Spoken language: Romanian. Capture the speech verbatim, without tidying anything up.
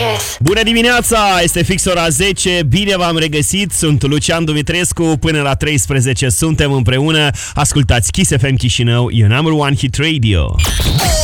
Kiss. Bună dimineața! Este fix ora zece. Bine v-am regăsit. Sunt Lucian Dumitrescu. Până la treisprezece suntem împreună. Ascultați Kiss F M Chișinău, your number one hit radio.